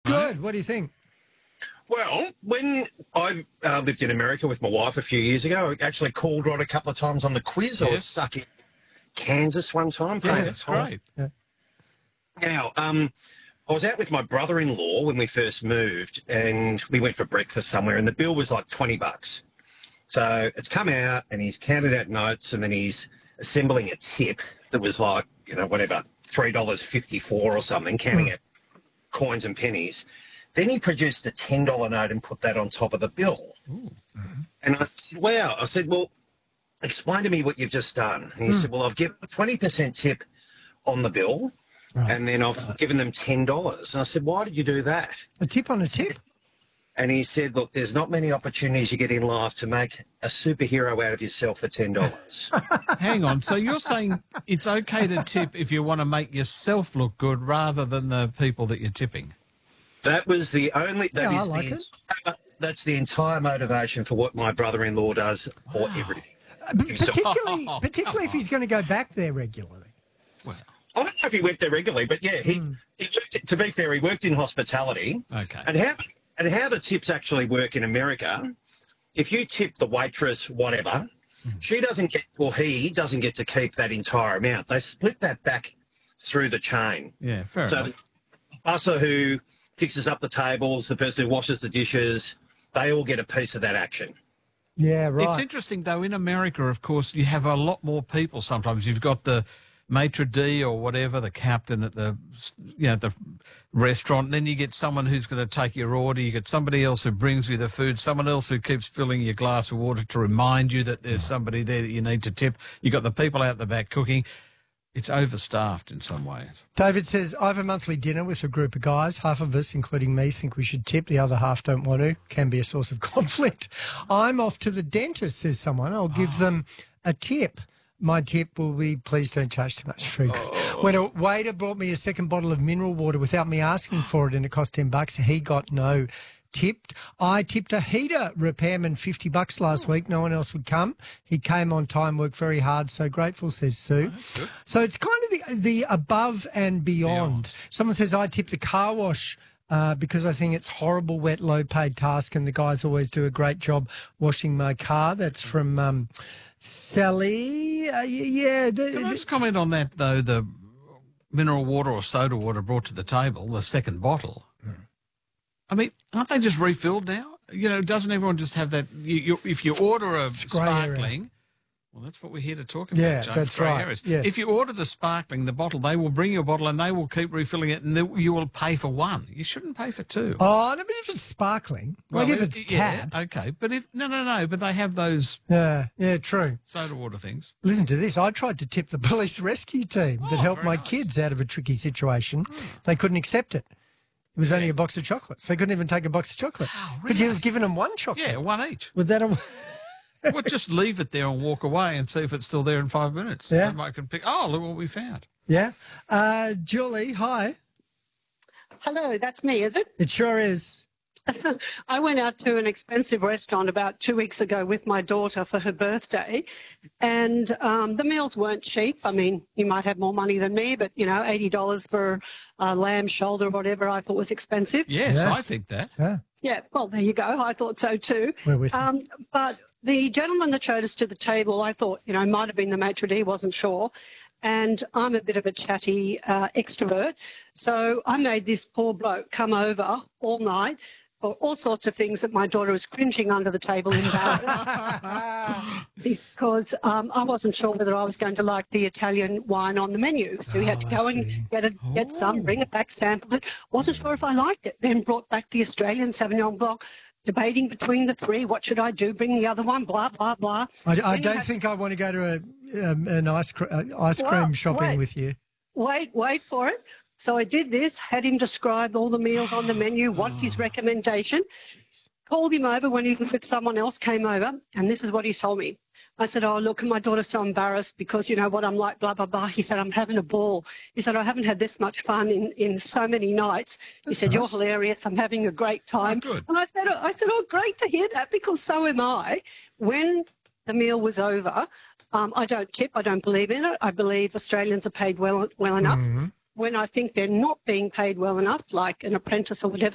good. What do you think? Well, when I lived in America with my wife a few years ago, I actually called Rod a couple of times on the quiz. I was stuck in Kansas one time. Yeah, that's great. Yeah. Now, I was out with my brother-in-law when we first moved, and we went for breakfast somewhere, and the bill was like $20. So it's come out, and he's counted out notes, and then he's assembling a tip that was like, whatever, $3.54 or something, counting out coins and pennies. Then he produced a $10 note and put that on top of the bill. And I said, wow. I said, well, explain to me what you've just done. And he said, well, I've given a 20% tip on the bill, and then I've given them $10. And I said, why did you do that? A tip on a tip? And he said, look, there's not many opportunities you get in life to make a superhero out of yourself for $10. Hang on. So you're saying it's okay to tip if you want to make yourself look good rather than the people that you're tipping? That was the only... I like it. That's the entire motivation for what my brother-in-law does for everything. Particularly if he's going to go back there regularly. Well, I don't know if he went there regularly, but yeah, he to be fair, he worked in hospitality. Okay. And how the tips actually work in America, if you tip the waitress whatever, she doesn't get, or he doesn't get to keep that entire amount. They split that back through the chain. Yeah, fair enough. So the busser who fixes up the tables, the person who washes the dishes, they all get a piece of that action. Yeah, right. It's interesting, though, in America, of course, you have a lot more people sometimes. You've got the maitre d' or whatever, the captain at the restaurant. And then you get someone who's going to take your order. You get somebody else who brings you the food, someone else who keeps filling your glass of water to remind you that there's somebody there that you need to tip. You've got the people out the back cooking. It's overstaffed in some ways. David says, I have a monthly dinner with a group of guys. Half of us, including me, think we should tip. The other half don't want to. Can be a source of conflict. I'm off to the dentist, says someone. I'll give them a tip. My tip will be, please don't charge too much food. When a waiter brought me a second bottle of mineral water without me asking for it and it cost $10, he got no tipped. I tipped a heater repairman $50 last week. No one else would come. He came on time, worked very hard. So grateful, says Sue. That's good. So it's kind of the above and beyond. Someone says I tip the car wash because I think it's horrible, wet, low-paid task, and the guys always do a great job washing my car. That's from Sally. Can I just comment on that, though, the mineral water or soda water brought to the table, the second bottle? I mean, aren't they just refilled now? Doesn't everyone just have that? If you order a sparkling, well, that's what we're here to talk about, Yeah, James. that's Grey right. Harris. Yeah. If you order the sparkling, the bottle, they will bring you a bottle and they will keep refilling it, and you will pay for one. You shouldn't pay for two. Oh, no, but if it's sparkling, like if it's tap. Okay, but but they have those Yeah, true. soda water things. Listen to this. I tried to tip the police rescue team that helped my kids out of a tricky situation. They couldn't accept it. It was only a box of chocolates. They couldn't even take a box of chocolates. Oh, really? Could you have given them one chocolate? Yeah, one each. Would that have... Well, just leave it there and walk away and see if it's still there in 5 minutes. Yeah. They might can pick, look what we found. Yeah. Julie, hi. Hello, that's me, is it? It sure is. I went out to an expensive restaurant about 2 weeks ago with my daughter for her birthday, and the meals weren't cheap. I mean, you might have more money than me, but, $80 for lamb shoulder or whatever I thought was expensive. Yes, Yeah. I think that. Yeah. Yeah, well, there you go. I thought so too. We're with you. But the gentleman that showed us to the table, I thought, might have been the maitre d', wasn't sure. And I'm a bit of a chatty extrovert. So I made this poor bloke come over all night for all sorts of things that my daughter was cringing under the table embarrassed because I wasn't sure whether I was going to like the Italian wine on the menu. So we had to go and get some, bring it back, sample it. Wasn't sure if I liked it. Then brought back the Australian Sauvignon Blanc, debating between the three. What should I do? Bring the other one, blah, blah, blah. I don't think I want to go to an ice cream shopping with you. Wait for it. So I did this, had him describe all the meals on the menu, what's his recommendation, called him over when he was with someone else, came over, and this is what he told me. I said, oh, look, my daughter's so embarrassed because you know what I'm like, blah, blah, blah. He said, I'm having a ball. He said, I haven't had this much fun in so many nights. He said, you're hilarious. I'm having a great time. Oh, good. And I said, oh, great to hear that because so am I. When the meal was over, I don't tip. I don't believe in it. I believe Australians are paid well enough. When I think they're not being paid well enough, like an apprentice or whatever,